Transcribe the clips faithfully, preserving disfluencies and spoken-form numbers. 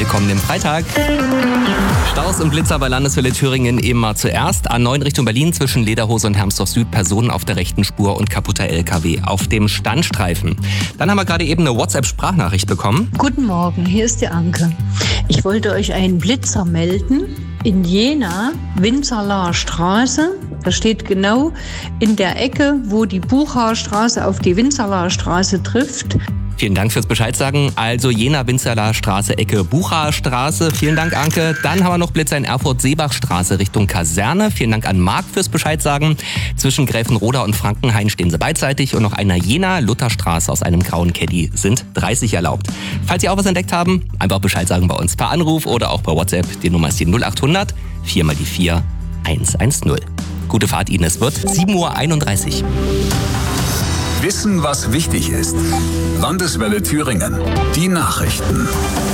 willkommen im Freitag. Staus und Blitzer bei Landeswelle Thüringen eben mal zuerst. A neun Richtung Berlin zwischen Lederhose und Hermsdorf Süd, Personen auf der rechten Spur und kaputter L K W auf dem Standstreifen. Dann haben wir gerade eben eine WhatsApp-Sprachnachricht bekommen. Guten Morgen, hier ist die Anke. Ich wollte euch einen Blitzer melden. In Jena, Winzerlaer Straße, das steht genau in der Ecke, wo die Buchaer Straße auf die Winzerlaer Straße trifft. Vielen Dank fürs Bescheid sagen. Also Jena, Winzerlaer Straße, Ecke Buchaer Straße. Vielen Dank, Anke. Dann haben wir noch Blitzer in Erfurt-Seebach-Straße Richtung Kaserne. Vielen Dank an Marc fürs Bescheid sagen. Zwischen Gräfenroda und Frankenhain stehen sie beidseitig. Und noch einer Jena-Lutherstraße aus einem grauen Caddy sind dreißig erlaubt. Falls Sie auch was entdeckt haben, einfach Bescheid sagen bei uns per Anruf oder auch per WhatsApp. Die Nummer ist die null acht hundert vier mal die vier eins eins null. Gute Fahrt Ihnen, es wird sieben Uhr einunddreißig. Wissen, was wichtig ist. Landeswelle Thüringen. Die Nachrichten.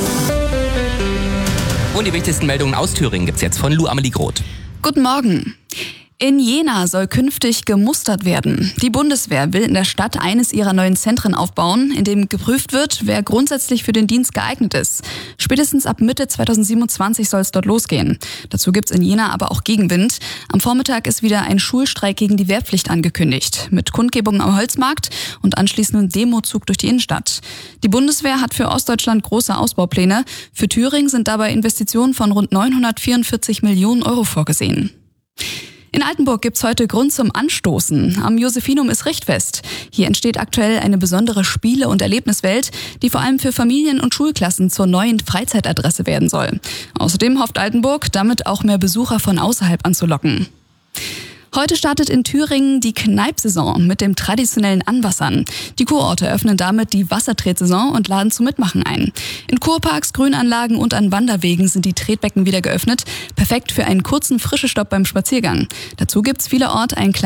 Und die wichtigsten Meldungen aus Thüringen gibt's jetzt von Lou Amelie Groth. Guten Morgen. In Jena soll künftig gemustert werden. Die Bundeswehr will in der Stadt eines ihrer neuen Zentren aufbauen, in dem geprüft wird, wer grundsätzlich für den Dienst geeignet ist. Spätestens ab Mitte zweitausendsiebenundzwanzig soll es dort losgehen. Dazu gibt's in Jena aber auch Gegenwind. Am Vormittag ist wieder ein Schulstreik gegen die Wehrpflicht angekündigt, mit Kundgebungen am Holzmarkt und anschließendem Demozug durch die Innenstadt. Die Bundeswehr hat für Ostdeutschland große Ausbaupläne. Für Thüringen sind dabei Investitionen von rund neunhundertvierundvierzig Millionen Euro vorgesehen. In Altenburg gibt's heute Grund zum Anstoßen. Am Josephinum ist Richtfest. Hier entsteht aktuell eine besondere Spiele- und Erlebniswelt, die vor allem für Familien und Schulklassen zur neuen Freizeitadresse werden soll. Außerdem hofft Altenburg, damit auch mehr Besucher von außerhalb anzulocken. Heute startet in Thüringen die Kneipsaison mit dem traditionellen Anwassern. Die Kurorte öffnen damit die Wassertretsaison und laden zum Mitmachen ein. In Kurparks, Grünanlagen und an Wanderwegen sind die Tretbecken wieder geöffnet. Perfekt für einen kurzen Frischestopp beim Spaziergang. Dazu gibt's vielerorts ein